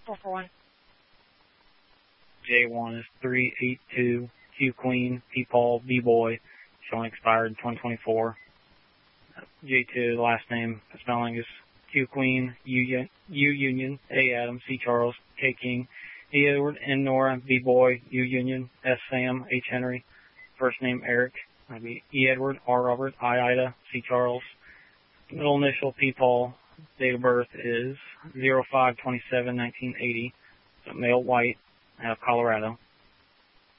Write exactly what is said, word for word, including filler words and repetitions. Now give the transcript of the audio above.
four four one. J one is three eight two. Q Queen, P Paul, B Boy, showing expired in twenty twenty-four. J two, the last name, the spelling is Q Queen, U, U Union, A Adam, C Charles, K King, E Edward, N Nora, B Boy, U Union, S Sam, H Henry, first name Eric, that'd be E Edward, R Robert, I Ida, C Charles, middle initial P Paul, date of birth is zero five twenty-seven nineteen eighty, so male, white, out of Colorado.